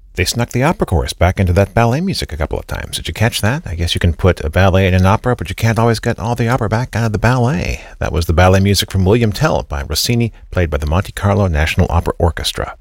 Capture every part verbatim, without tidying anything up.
They snuck the opera chorus back into that ballet music a couple of times. Did you catch that? I guess you can put a ballet in an opera, but you can't always get all the opera back out of the ballet. That was the ballet music from William Tell by Rossini, played by the Monte Carlo National Opera Orchestra.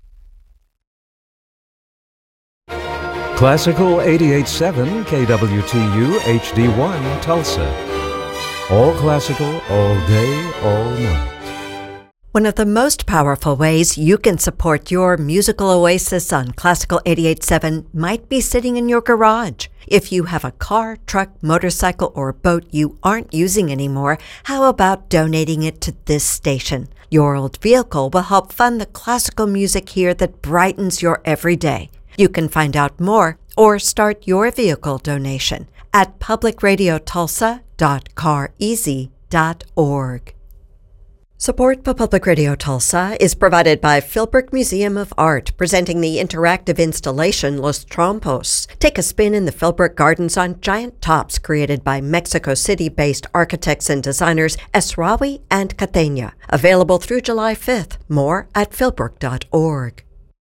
Classical eighty-eight point seven K W T U H D one Tulsa. All classical, all day, all night. One of the most powerful ways you can support your musical oasis on Classical eighty-eight point seven might be sitting in your garage. If you have a car, truck, motorcycle, or boat you aren't using anymore, how about donating it to this station? Your old vehicle will help fund the classical music here that brightens your everyday. You can find out more or start your vehicle donation at public radio tulsa dot car easy dot org. Support for Public Radio Tulsa is provided by Philbrook Museum of Art, presenting the interactive installation Los Trompos. Take a spin in the Philbrook Gardens on giant tops created by Mexico City-based architects and designers Esrawi and Catena. Available through July fifth. More at philbrook dot org.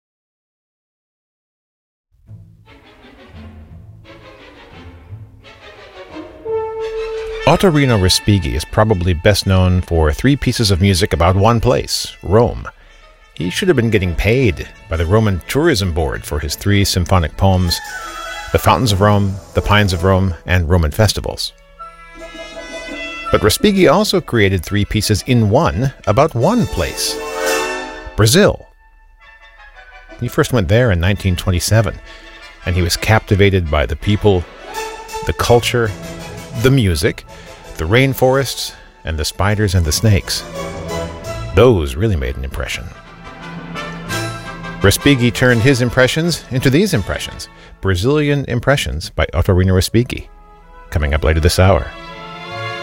Ottorino Respighi is probably best known for three pieces of music about one place, Rome. He should have been getting paid by the Roman Tourism Board for his three symphonic poems, The Fountains of Rome, The Pines of Rome, and Roman Festivals. But Respighi also created three pieces in one about one place, Brazil. He first went there in nineteen twenty-seven, and he was captivated by the people, the culture, the music, the rainforests, and the spiders and the snakes. Those really made an impression. Respighi turned his impressions into these impressions, Brazilian Impressions by Ottorino Respighi, coming up later this hour.